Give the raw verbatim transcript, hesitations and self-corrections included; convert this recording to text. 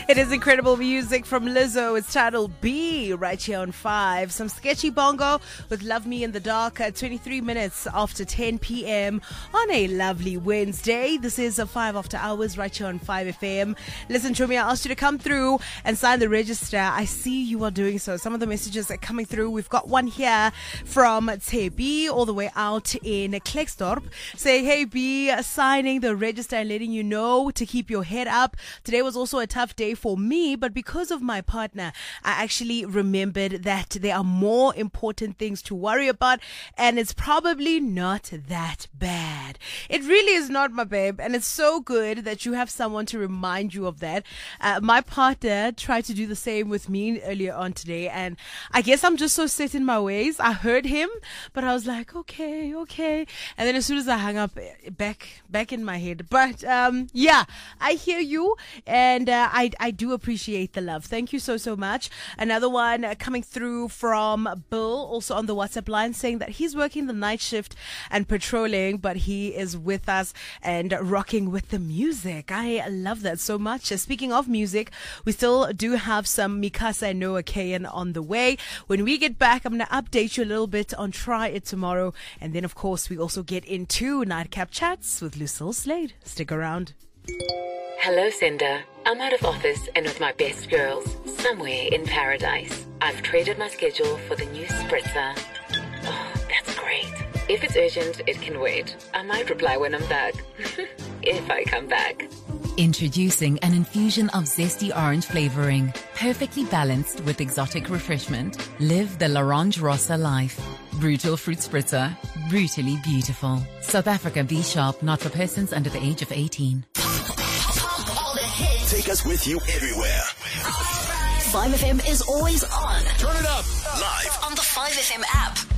It is incredible music from Lizzo. It's titled B right here on five. Some sketchy bongo with Love Me in the Dark at twenty-three minutes after ten p.m. on a lovely Wednesday. This is a five after hours right here on five F M. Listen to me, I asked you to come through and sign the register. I see you are doing so. Some of the messages are coming through. We've got one here from Tebi all the way out in Klerksdorp saying, hey B, signing the register and letting you know to keep your head up. Today was also a tough day for me, but because of my partner, I actually remembered that there are more important things to worry about, and it's probably not that bad. It really is not, my babe, and it's so good that you have someone to remind you of that. Uh, my partner tried to do the same with me earlier on today, and I guess I'm just so set in my ways. I heard him, but I was like, okay, okay, and then as soon as I hung up, back back in my head. But um, yeah, I hear you, and uh, I I do appreciate the love. Thank you so so much. Another one uh, coming through from Bill, also on the WhatsApp line, saying that he's working the night shift and patrolling, but he is with us and rocking with the music. I love that so much. Uh, speaking of music, mi still do have some Mikasa Noah Kayan on the way. When we get back, I'm going to update you a little bit on Try It Tomorrow, and then of course we also get into Nightcap Chats with Lucille Slade. Stick around. Hello, Cinder. I'm out of office and with my best girls, somewhere in paradise. I've traded my schedule for the new spritzer. Oh, that's great. If it's urgent, it can wait. I might reply when I'm back. If I come back. Introducing an infusion of zesty orange flavoring, perfectly balanced with exotic refreshment. Live the L'Orange Rossa life. Brutal fruit spritzer, brutally beautiful. South Africa B Sharp, not for persons under the age of eighteen. Take us with you everywhere. five F M is always on. Turn it up. Live On the five F M app.